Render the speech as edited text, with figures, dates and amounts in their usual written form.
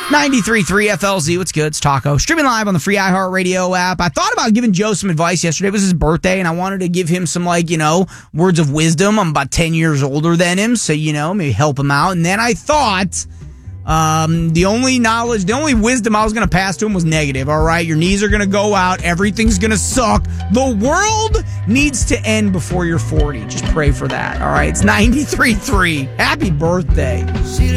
93.3 FLZ, what's good? It's Taco. Streaming live on the free iHeartRadio app. I thought about giving Joe some advice yesterday. It was his birthday, and I wanted to give him some, words of wisdom. I'm about 10 years older than him, so, maybe help him out. And then I thought the only wisdom I was going to pass to him was negative, all right? Your knees are going to go out. Everything's going to suck. The world needs to end before you're 40. Just pray for that, all right? It's 93.3. Happy birthday.